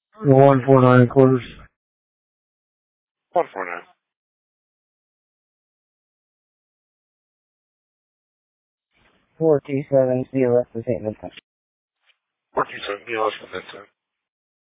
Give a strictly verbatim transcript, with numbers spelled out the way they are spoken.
One four nine quarters. One four nine. Four two seven, be less than Saint Vincent. Four two seven, be less than Vincent.